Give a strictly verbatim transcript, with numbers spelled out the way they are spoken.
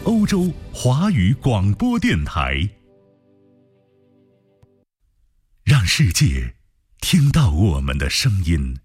欧洲华语广播电台，让世界听到我们的声音。